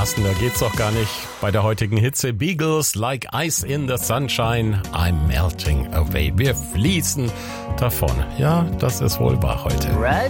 Passender geht's doch gar nicht bei der heutigen Hitze. Beagles, like ice in the sunshine, I'm melting away. Wir fließen davon. Ja, das ist wohl wahr heute. Red